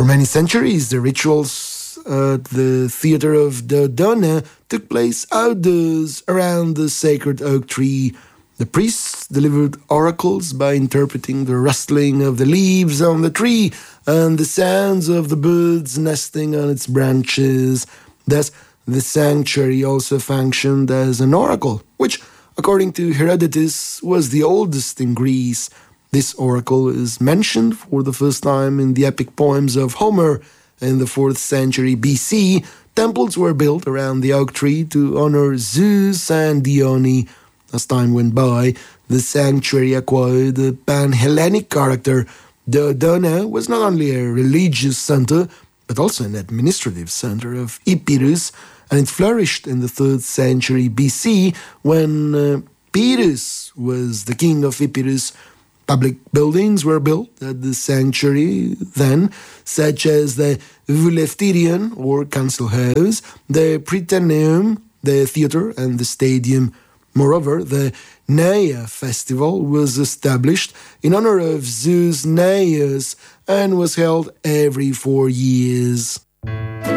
For many centuries, the rituals at the Theatre of Dodona took place outdoors around the sacred oak tree. The priests delivered oracles by interpreting the rustling of the leaves on the tree and the sounds of the birds nesting on its branches. Thus, the sanctuary also functioned as an oracle, which, according to Herodotus, was the oldest in Greece. This oracle is mentioned for the first time in the epic poems of Homer. In the 4th century BC, temples were built around the oak tree to honor Zeus and Dione. As time went by, the sanctuary acquired a pan-Hellenic character. Dodona was not only a religious center, but also an administrative center of Epirus, and it flourished in the 3rd century BC when Pyrrhus was the king of Epirus. Public buildings were built at the sanctuary then, such as the Voulefterion, or council house, the Prytaneum, the theatre, and the stadium. Moreover, the Neia festival was established in honor of Zeus Naias and was held every 4 years.